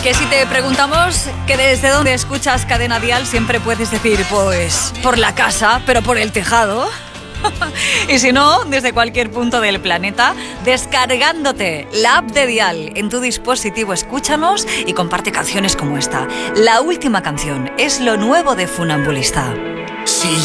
Que si te preguntamos que desde dónde escuchas Cadena Dial, siempre puedes decir, pues, por la casa, pero por el tejado. Y si no, desde cualquier punto del planeta, descargándote la app de Dial en tu dispositivo, escúchanos y comparte canciones como esta. La última canción es lo nuevo de Funambulista. Si